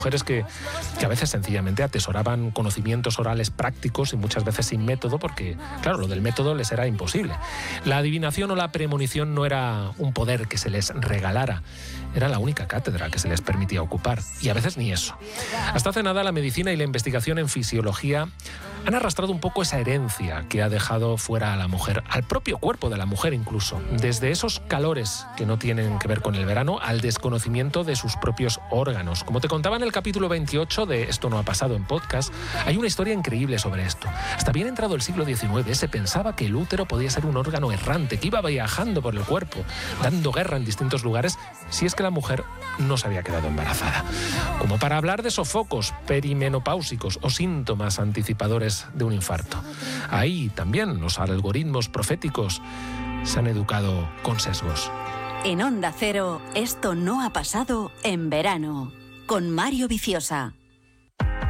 mujeres que a veces sencillamente atesoraban conocimientos orales prácticos y muchas veces sin método, porque, claro, lo del método les era imposible. La adivinación o la premonición no era un poder que se les regalara, era la única cátedra que se les permitía ocupar, y a veces ni eso. Hasta hace nada, la medicina y la investigación en fisiología han arrastrado un poco esa herencia que ha dejado fuera a la mujer, al propio cuerpo de la mujer incluso, desde esos calores que no tienen que ver con el verano al desconocimiento de sus propios órganos. Como te contaba en el capítulo 28 de Esto no ha pasado en podcast, hay una historia increíble sobre esto. Hasta bien entrado el siglo XIX se pensaba que el útero podía ser un órgano errante que iba viajando por el cuerpo, dando guerra en distintos lugares si es que la mujer no se había quedado embarazada. Como para hablar de sofocos perimenopáusicos o síntomas anticipadores de un infarto. Ahí también los algoritmos proféticos se han educado con sesgos. En Onda Cero, Esto no ha pasado en verano, con Mario Viciosa.